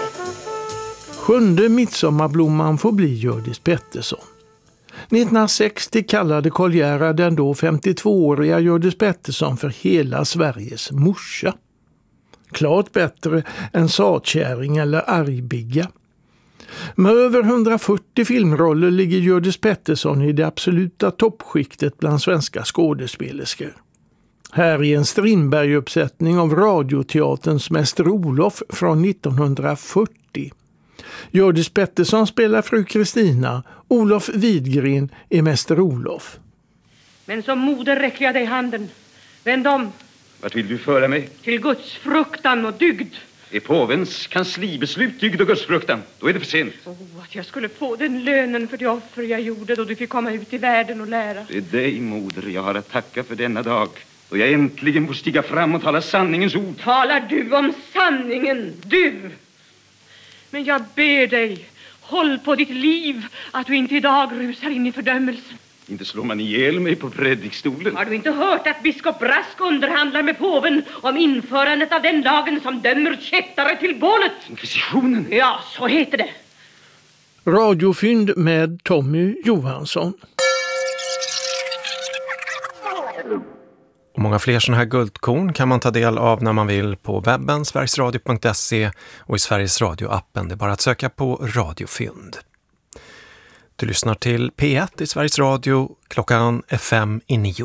7:e midsommarblomman får bli Hjördis Pettersson. 1960 kallade Karl Gerhard den då 52-åriga Hjördis Pettersson för hela Sveriges morsa. Klart bättre än Satkärring eller Argbigga. Med över 140 filmroller ligger Hjördis Pettersson i det absoluta toppskiktet bland svenska skådespelerskor. Här är en Strindberg-uppsättning av radioteaterns Mäster Olof från 1940. Hjördis Pettersson spelar fru Kristina, Olof Widgren är Mäster Olof. Men som moder räcker jag dig handen. Vänd om. Vart vill du föra mig? Till Guds fruktan och dygd. Är påvens kanslibeslut dygd och gudsfruktan? Då är det för sent. Att jag skulle få den lönen för det offer jag gjorde då du fick komma ut i världen och lära. Det är dig, moder, jag har att tacka för denna dag. Då jag äntligen får stiga fram och tala sanningens ord. Talar du om sanningen, du? Men jag ber dig, Håll på ditt liv, att du inte idag rusar in i fördömelsen. Inte slår man ihjäl mig på predikstolen. Har du inte hört att biskop Brask underhandlar med påven om införandet av den lagen som dömer kättare till bålet? Inkvisitionen? Ja, så heter det. Radiofynd med Tommy Johansson. Och många fler sådana här guldkorn kan man ta del av när man vill på webben, sverigesradio.se och i Sveriges Radio-appen. Det är bara att söka på Radiofynd. Du lyssnar till P1 i Sveriges Radio, klockan är 5:09.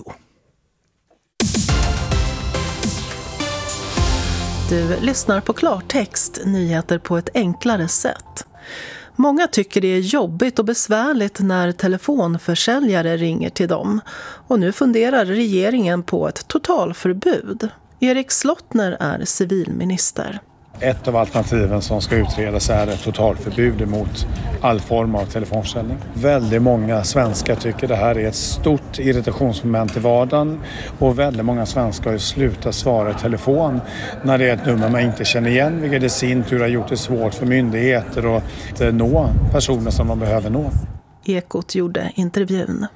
Du lyssnar på Klartext, nyheter på ett enklare sätt. Många tycker det är jobbigt och besvärligt när telefonförsäljare ringer till dem. Och nu funderar regeringen på ett totalförbud. Erik Slottner är civilminister. Ett av alternativen som ska utredas är ett totalförbud mot all form av telefonförsäljning. Väldigt många svenskar tycker det här är ett stort irritationsmoment i vardagen och väldigt många svenskar har ju slutat svara i telefon när det är ett nummer man inte känner igen, vilket i sin tur har gjort det svårt för myndigheter att nå personer som man behöver nå. Ekot gjorde intervjun.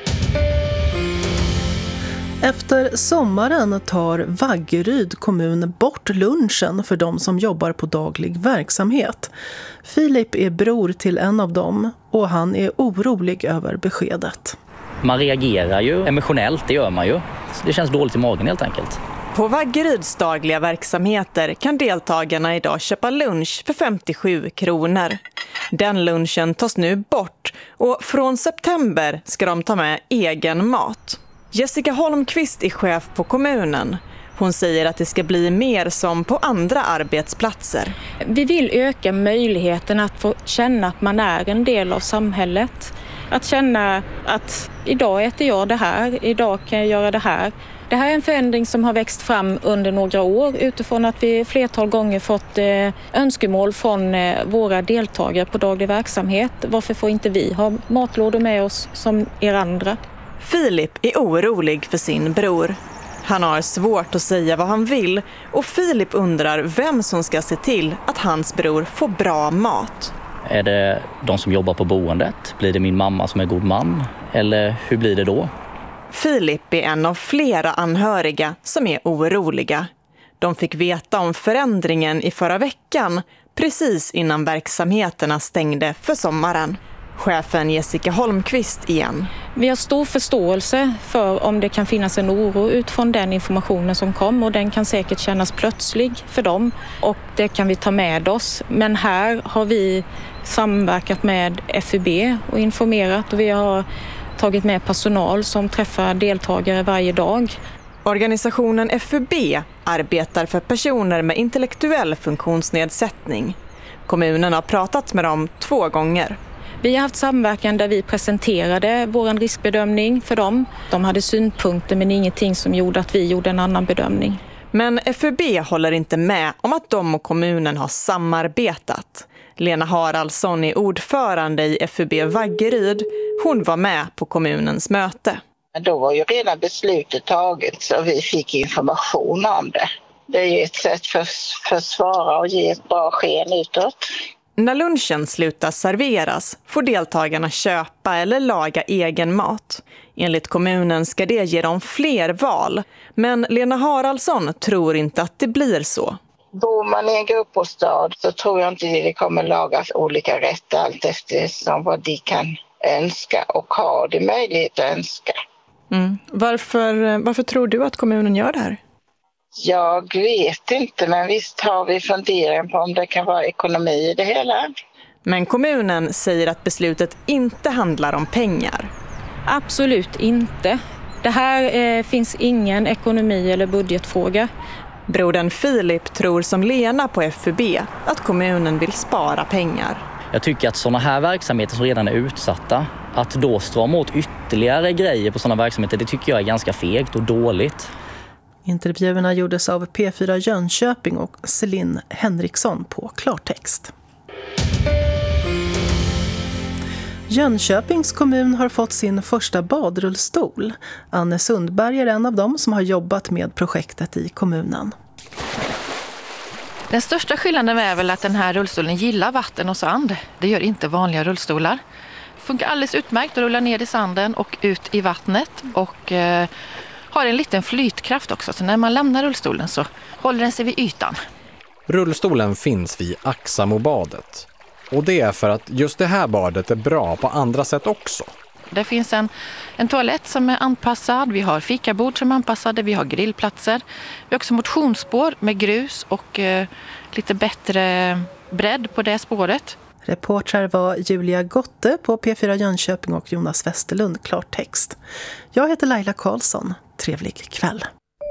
Efter sommaren tar Vaggeryd kommun bort lunchen för de som jobbar på daglig verksamhet. Filip är bror till en av dem och han är orolig över beskedet. Man reagerar ju emotionellt, det gör man ju. Det känns dåligt i magen helt enkelt. På Vaggeryds dagliga verksamheter kan deltagarna idag köpa lunch för 57 kronor. Den lunchen tas nu bort och från september ska de ta med egen mat. Jessica Holmqvist är chef på kommunen. Hon säger att det ska bli mer som på andra arbetsplatser. Vi vill öka möjligheten att få känna att man är en del av samhället. Att känna att idag äter jag det här, idag kan jag göra det här. Det här är en förändring som har växt fram under några år utifrån att vi flertal gånger fått önskemål från våra deltagare på daglig verksamhet. Varför får inte vi ha matlådor med oss som er andra? Filip är orolig för sin bror. Han har svårt att säga vad han vill och Filip undrar vem som ska se till att hans bror får bra mat. Är det de som jobbar på boendet? Blir det min mamma som är god man? Eller hur blir det då? Filip är en av flera anhöriga som är oroliga. De fick veta om förändringen i förra veckan, precis innan verksamheterna stängde för sommaren. Chefen Jessica Holmqvist igen. Vi har stor förståelse för om det kan finnas en oro utifrån den informationen som kom och den kan säkert kännas plötslig för dem och det kan vi ta med oss. Men här har vi samverkat med FUB och informerat och vi har tagit med personal som träffar deltagare varje dag. Organisationen FUB arbetar för personer med intellektuell funktionsnedsättning. Kommunen har pratat med dem 2 gånger. Vi har haft samverkan där vi presenterade vår riskbedömning för dem. De hade synpunkter men ingenting som gjorde att vi gjorde en annan bedömning. Men FUB håller inte med om att de och kommunen har samarbetat. Lena Haraldsson är ordförande i FUB Vaggeryd. Hon var med på kommunens möte. Då var ju redan beslutet taget så vi fick information om det. Det är ju ett sätt för att svara och ge ett bra sken utåt. När lunchen slutar serveras får deltagarna köpa eller laga egen mat. Enligt kommunen ska det ge dem fler val. Men Lena Haraldsson tror inte att det blir så. Bor man i en gruppbostad så tror jag inte det kommer lagas olika rätter allt eftersom vad de kan önska och har de möjlighet att önska. Varför tror du att kommunen gör det här? Jag vet inte, men visst har vi funderat på om det kan vara ekonomi i det hela. Men kommunen säger att beslutet inte handlar om pengar. Absolut inte. Det här finns ingen ekonomi eller budgetfråga. Brodern Filip tror som Lena på FUB att kommunen vill spara pengar. Jag tycker att sådana här verksamheter som redan är utsatta, att då strama åt ytterligare grejer på sådana verksamheter, det tycker jag är ganska fegt och dåligt. Intervjuerna gjordes av P4 Jönköping och Celine Henriksson på Klartext. Jönköpings kommun har fått sin första badrullstol. Anne Sundberg är en av dem som har jobbat med projektet i kommunen. Den största skillnaden är väl att den här rullstolen gillar vatten och sand. Det gör inte vanliga rullstolar. Funkar alldeles utmärkt att rulla ner i sanden och ut i vattnet och har en liten flytkraft också. Så när man lämnar rullstolen så håller den sig vid ytan. Rullstolen finns vid Axamobadet. Och det är för att just det här badet är bra på andra sätt också. Det finns en toalett som är anpassad, vi har fikabord som är anpassade, vi har grillplatser. Vi har också motionsspår med grus och lite bättre bredd på det spåret. Reportrar var Julia Gotte på P4 Jönköping och Jonas Westerlund, klartext. Jag heter Laila Karlsson. Trevlig kväll.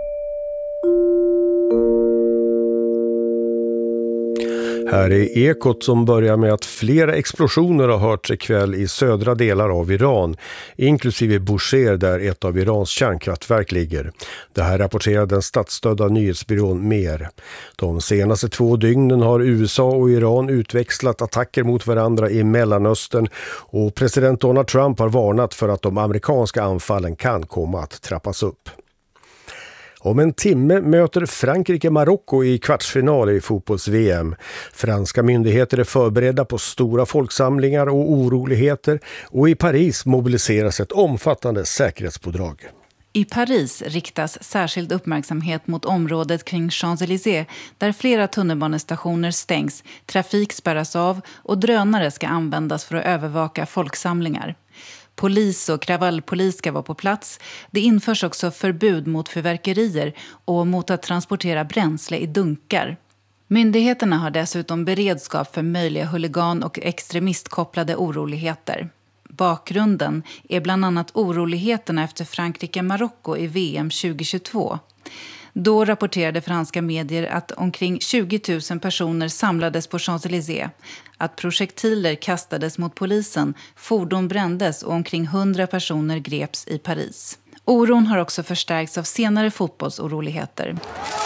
Här är Ekot som börjar med att flera explosioner har hörts ikväll i södra delar av Iran, inklusive Bushehr där ett av Irans kärnkraftverk ligger. Det här rapporterar den statsstödda nyhetsbyrån Mer. De senaste 2 dygnen har USA och Iran utväxlat attacker mot varandra i Mellanöstern och president Donald Trump har varnat för att de amerikanska anfallen kan komma att trappas upp. Om en timme möter Frankrike Marocko i kvartsfinal i fotbolls-VM. Franska myndigheter är förberedda på stora folksamlingar och oroligheter och i Paris mobiliseras ett omfattande säkerhetspådrag. I Paris riktas särskild uppmärksamhet mot området kring Champs-Élysées där flera tunnelbanestationer stängs, trafik spärras av och drönare ska användas för att övervaka folksamlingar. Polis och kravallpolis ska vara på plats. Det införs också förbud mot fyrverkerier och mot att transportera bränsle i dunkar. Myndigheterna har dessutom beredskap för möjliga huligan- och extremistkopplade oroligheter. Bakgrunden är bland annat oroligheterna efter Frankrike-Marocko i VM 2022. Då rapporterade franska medier att omkring 20 000 personer samlades på Champs-Élysées, att projektiler kastades mot polisen, fordon brändes och omkring 100 personer greps i Paris. Oron har också förstärkts av senare fotbollsoroligheter.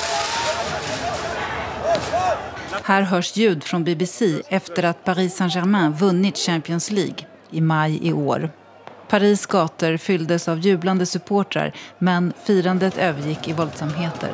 Här hörs ljud från BBC efter att Paris Saint-Germain vunnit Champions League i maj i år. Paris gator fylldes av jublande supportrar, men firandet övergick i våldsamheter.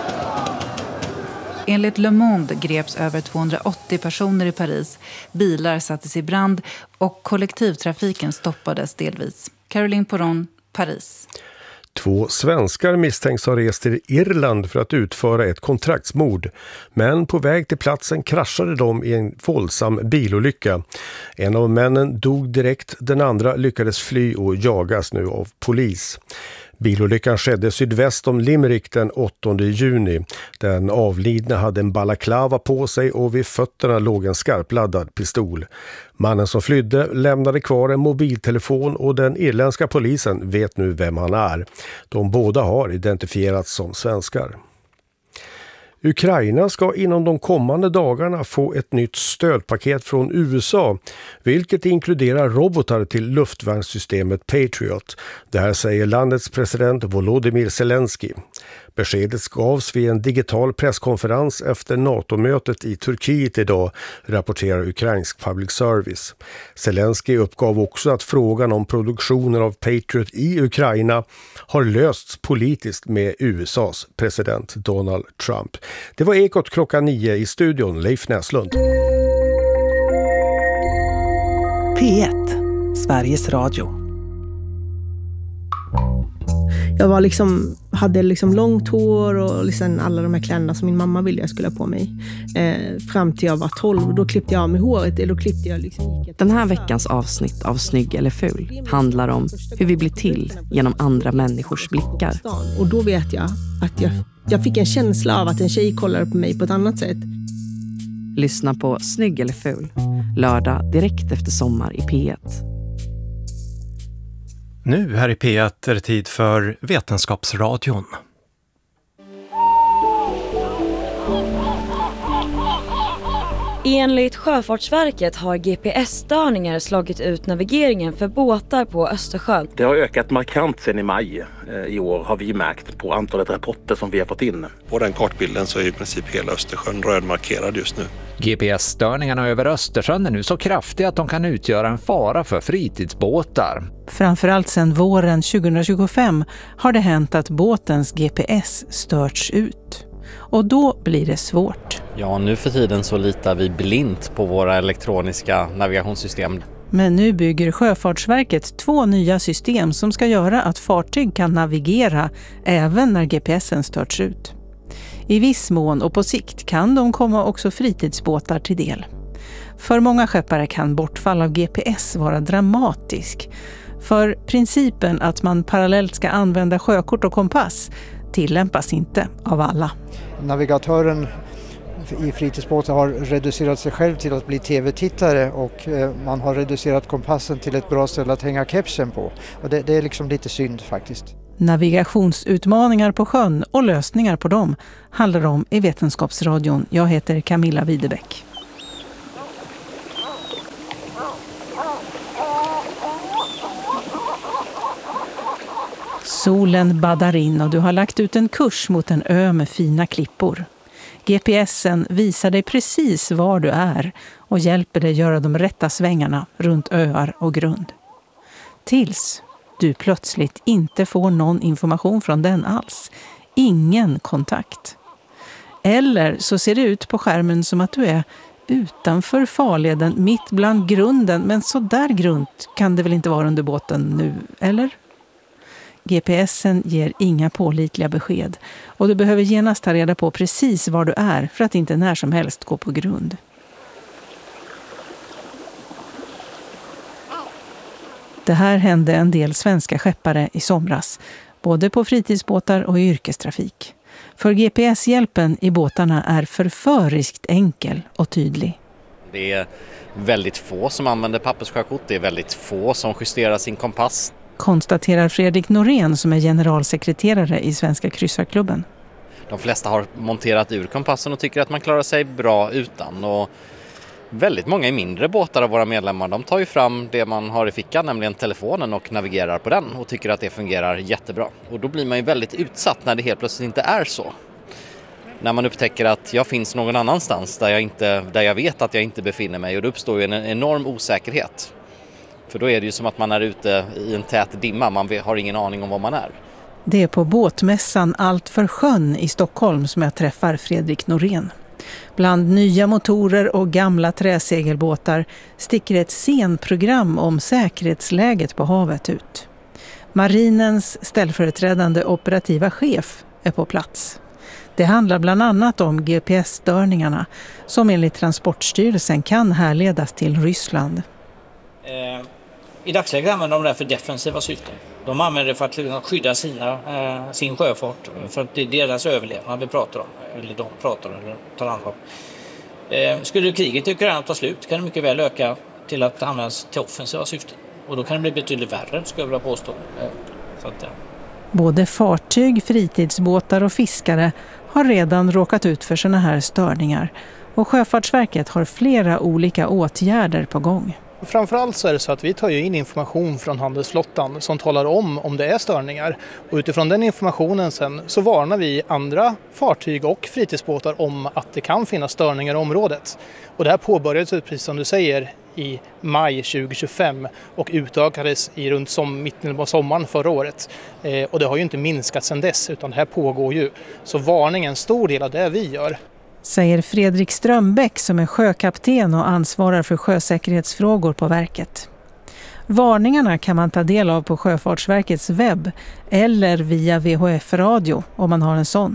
Enligt Le Monde greps över 280 personer i Paris, bilar sattes i brand och kollektivtrafiken stoppades delvis. Caroline Poron, Paris. 2 svenskar misstänks ha rest till Irland för att utföra ett kontraktsmord. Men på väg till platsen kraschade de i en våldsam bilolycka. En av männen dog direkt, den andra lyckades fly och jagas nu av polis. Bilolyckan skedde sydväst om Limerick den 8 juni. Den avlidne hade en balaklava på sig och vid fötterna låg en skarpladdad pistol. Mannen som flydde lämnade kvar en mobiltelefon och den irländska polisen vet nu vem han är. De båda har identifierats som svenskar. Ukraina ska inom de kommande dagarna få ett nytt stödpaket från USA, vilket inkluderar robotar till luftvärnssystemet Patriot. Det här säger landets president Volodymyr Zelensky. Beskedet gavs vid en digital presskonferens efter NATO-mötet i Turkiet idag, rapporterar ukrainsk public service. Zelensky uppgav också att frågan om produktionen av Patriot i Ukraina har lösts politiskt med USAs president Donald Trump. Det var Ekot klockan 9 i studion, Leif Näslund. P1, Sveriges Radio. Jag var hade långt hår och alla de här kläderna som min mamma ville jag skulle ha på mig. Fram till jag var 12, då klippte jag av mig håret. Då klippte jag Den här veckans avsnitt av Snygg eller ful handlar om hur vi blir till genom andra människors blickar. Och då vet jag att jag fick en känsla av att en tjej kollade på mig på ett annat sätt. Lyssna på Snygg eller ful, lördag direkt efter sommar i P1. Nu här i P1 är det tid för Vetenskapsradion. Enligt Sjöfartsverket har GPS-störningar slagit ut navigeringen för båtar på Östersjön. Det har ökat markant sedan i maj i år, har vi märkt på antalet rapporter som vi har fått in. På den kartbilden så är i princip hela Östersjön rödmarkerad just nu. GPS-störningarna över Östersjön är nu så kraftiga att de kan utgöra en fara för fritidsbåtar. Framförallt sedan våren 2025 har det hänt att båtens GPS störts ut. Och då blir det svårt. Ja, nu för tiden så litar vi blint på våra elektroniska navigationssystem. Men nu bygger Sjöfartsverket 2 nya system som ska göra att fartyg kan navigera även när GPSen störts ut. I viss mån och på sikt kan de komma också fritidsbåtar till del. För många skeppare kan bortfall av GPS vara dramatisk. För principen att man parallellt ska använda sjökort och kompass tillämpas inte av alla. Navigatören i fritidsbåtar har reducerat sig själv till att bli tv-tittare och man har reducerat kompassen till ett bra ställe att hänga kepsen på. Och det är liksom lite synd faktiskt. Navigationsutmaningar på sjön och lösningar på dem handlar om i Vetenskapsradion. Jag heter Camilla Widebäck. Solen baddar in och du har lagt ut en kurs mot en ö med fina klippor. GPSen visar dig precis var du är och hjälper dig göra de rätta svängarna runt öar och grund. Tills du plötsligt inte får någon information från den alls. Ingen kontakt. Eller så ser det ut på skärmen som att du är utanför farleden, mitt bland grunden. Men så där grunt kan det väl inte vara under båten nu, eller? GPSen ger inga pålitliga besked och du behöver genast ta reda på precis var du är för att inte när som helst gå på grund. Det här hände en del svenska skeppare i somras, både på fritidsbåtar och i yrkestrafik. För GPS-hjälpen i båtarna är förföriskt enkel och tydlig. Det är väldigt få som använder papperssjökort, det är väldigt få som justerar sin kompass. Konstaterar Fredrik Norén som är generalsekreterare i Svenska kryssarklubben. De flesta har monterat ur kompassen och tycker att man klarar sig bra utan. Och väldigt många i mindre båtar av våra medlemmar, de tar ju fram det man har i fickan, nämligen telefonen, och navigerar på den och tycker att det fungerar jättebra. Och då blir man ju väldigt utsatt när det helt plötsligt inte är så. När man upptäcker att jag finns någon annanstans där jag vet att jag inte befinner mig, och då uppstår ju en enorm osäkerhet. För då är det ju som att man är ute i en tät dimma, man har ingen aning om var man är. Det är på båtmässan Allt för sjön i Stockholm som jag träffar Fredrik Norén. Bland nya motorer och gamla träsegelbåtar sticker ett scenprogram om säkerhetsläget på havet ut. Marinens ställföreträdande operativa chef är på plats. Det handlar bland annat om GPS-störningarna som enligt Transportstyrelsen kan härledas till Ryssland. I dagsläget använder de det för defensiva syften. De använder det för att skydda sin sjöfart, för att det är deras överlevnad vi pratar om, eller de pratar om, eller tar ansvar. Skulle kriget i Ukraina ta slut kan det mycket väl öka till att användas till offensiva syften. Och då kan det bli betydligt värre, skulle jag vilja påstå. Så att, Både fartyg, fritidsbåtar och fiskare har redan råkat ut för såna här störningar. Och Sjöfartsverket har flera olika åtgärder på gång. Framförallt så är det så att vi tar ju in information från handelsflottan som talar om det är störningar. Och utifrån den informationen sen så varnar vi andra fartyg och fritidsbåtar om att det kan finnas störningar i området. Och det här påbörjades, precis som du säger, i maj 2025 och utökades i runt mitten på sommaren förra året. Och det har ju inte minskat sedan dess, utan det här pågår ju. Så varningen är en stor del av det vi gör. Säger Fredrik Strömbäck som är sjökapten och ansvarar för sjösäkerhetsfrågor på verket. Varningarna kan man ta del av på Sjöfartsverkets webb eller via VHF-radio om man har en sån.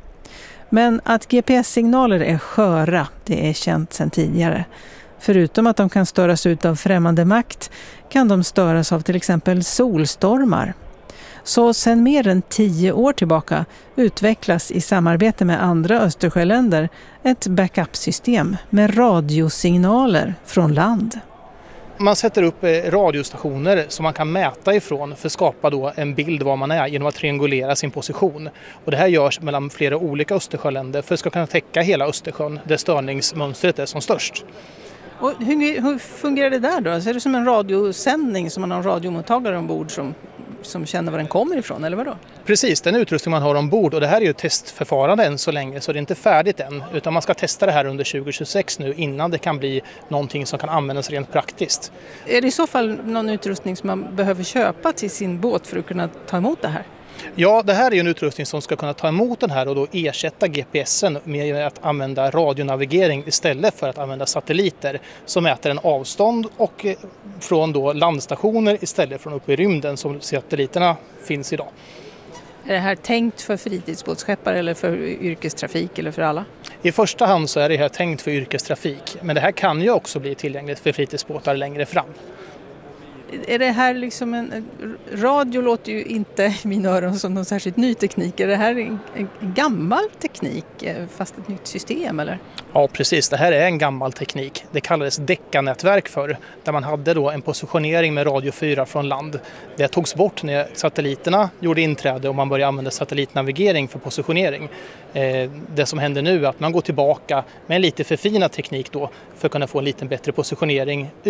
Men att GPS-signaler är sköra, det är känt sedan tidigare. Förutom att de kan störas ut av främmande makt kan de störas av till exempel solstormar. Så sedan mer än 10 år tillbaka utvecklas i samarbete med andra Östersjöländer ett backup-system med radiosignaler från land. Man sätter upp radiostationer som man kan mäta ifrån för att skapa då en bild var man är genom att triangulera sin position. Och det här görs mellan flera olika Östersjöländer för att ska kunna täcka hela Östersjön där störningsmönstret är som störst. Och hur fungerar det där då? Så är det som en radiosändning som man har en radiomottagare ombord som känner var den kommer ifrån, eller vad då? Precis, den utrustning man har ombord, och det här är ju ett testförfarande än så länge, så det är inte färdigt än, utan man ska testa det här under 2026 nu innan det kan bli någonting som kan användas rent praktiskt. Är det i så fall någon utrustning som man behöver köpa till sin båt för att kunna ta emot det här? Ja, det här är ju en utrustning som ska kunna ta emot den här och då ersätta GPSen med att använda radionavigering istället för att använda satelliter som mäter en avstånd och från då landstationer istället från uppe i rymden som satelliterna finns idag. Är det här tänkt för fritidsbåtsskeppare eller för yrkestrafik eller för alla? I första hand så är det här tänkt för yrkestrafik, men det här kan ju också bli tillgängligt för fritidsbåtar längre fram. Är det här liksom en radio låter ju inte i mina öron som någon särskilt ny teknik. Är det här en gammal teknik fast ett nytt system eller? Ja precis, det här är en gammal teknik. Det kallades deckanätverk förr, där man hade då en positionering med radio 4 från land. Det togs bort när satelliterna gjorde inträde och man började använda satellitnavigering för positionering. Det som händer nu är att man går tillbaka med en lite förfinad teknik då för att kunna få en lite bättre positionering